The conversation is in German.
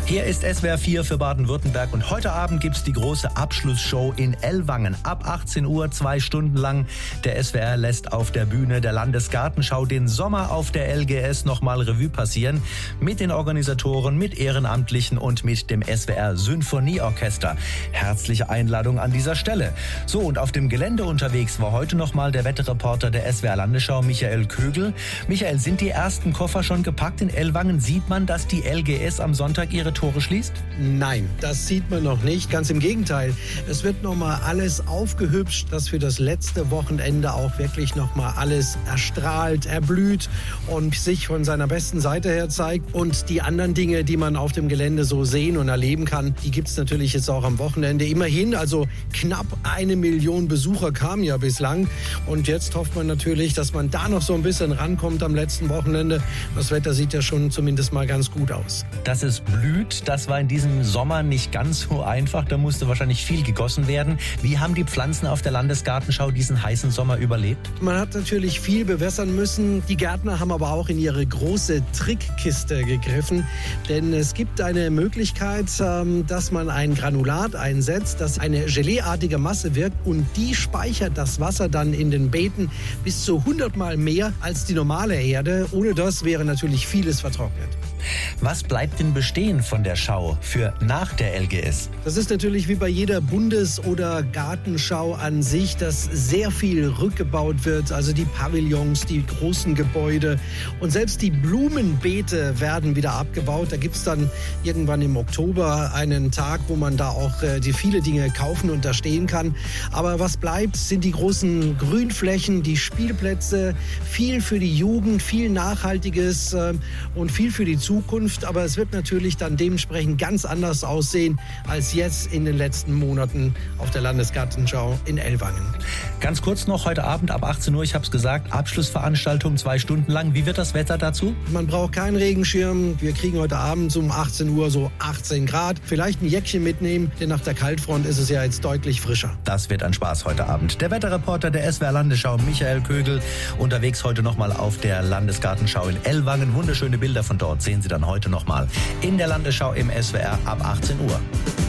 Hier ist SWR 4 für Baden-Württemberg und heute Abend gibt's die große Abschlussshow in Ellwangen. Ab 18 Uhr, 2 Stunden lang. Der SWR lässt auf der Bühne der Landesgartenschau den Sommer auf der LGS nochmal Revue passieren. Mit den Organisatoren, mit Ehrenamtlichen und mit dem SWR Sinfonieorchester. Herzliche Einladung an dieser Stelle. So, und auf dem Gelände unterwegs war heute nochmal der Wetterreporter der SWR Landesschau, Michael Kögel. Michael, sind die ersten Koffer schon gepackt in Ellwangen? Sieht man, dass die LGS am Sonntag ihre Tore schließt? Nein, das sieht man noch nicht. Ganz im Gegenteil. Es wird nochmal alles aufgehübscht, dass für das letzte Wochenende auch wirklich nochmal alles erstrahlt, erblüht und sich von seiner besten Seite her zeigt. Und die anderen Dinge, die man auf dem Gelände so sehen und erleben kann, die gibt es natürlich jetzt auch am Wochenende. Immerhin, also knapp 1 Million Besucher kamen ja bislang. Und jetzt hofft man natürlich, dass man da noch so ein bisschen rankommt am letzten Wochenende. Das Wetter sieht ja schon zumindest mal ganz gut aus. Dass es blüht, das war in diesem Sommer nicht ganz so einfach. Da musste wahrscheinlich viel gegossen werden. Wie haben die Pflanzen auf der Landesgartenschau diesen heißen Sommer überlebt? Man hat natürlich viel bewässern müssen. Die Gärtner haben aber auch in ihre große Trickkiste gegriffen. Denn es gibt eine Möglichkeit, dass man ein Granulat einsetzt, das eine Geleeartige Masse wirkt und die speichert das Wasser dann in den Beeten bis zu 100-mal mehr als die normale Erde. Ohne das wäre natürlich vieles vertrocknet. Was bleibt denn bestehen von der Schau für nach der LGS? Das ist natürlich wie bei jeder Bundes- oder Gartenschau an sich, dass sehr viel rückgebaut wird. Also die Pavillons, die großen Gebäude und selbst die Blumenbeete werden wieder abgebaut. Da gibt es dann irgendwann im Oktober einen Tag, wo man da auch die viele Dinge kaufen und da stehen kann. Aber was bleibt, sind die großen Grünflächen, die Spielplätze, viel für die Jugend, viel Nachhaltiges und viel für die Zukunft, aber es wird natürlich dann dementsprechend ganz anders aussehen als jetzt in den letzten Monaten auf der Landesgartenschau in Ellwangen. Ganz kurz noch, heute Abend ab 18 Uhr, ich habe es gesagt, Abschlussveranstaltung 2 Stunden lang. Wie wird das Wetter dazu? Man braucht keinen Regenschirm. Wir kriegen heute Abend um 18 Uhr so 18 Grad. Vielleicht ein Jäckchen mitnehmen, denn nach der Kaltfront ist es ja jetzt deutlich frischer. Das wird ein Spaß heute Abend. Der Wetterreporter der SWR Landesschau, Michael Kögel, unterwegs heute nochmal auf der Landesgartenschau in Ellwangen. Wunderschöne Bilder von dort sehen Sie dann heute nochmal in der Landesschau im SWR ab 18 Uhr.